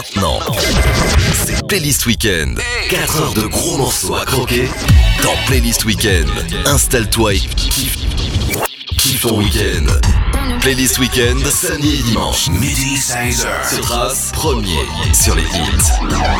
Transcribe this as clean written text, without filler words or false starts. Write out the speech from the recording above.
maintenant. C'est Playlist Weekend. 4 heures de gros morceaux à croquer dans Playlist Weekend. Installe-toi et kiffe ton week-end. Playlist Weekend, samedi et dimanche. Midi 16h. Se trace premier sur les hits.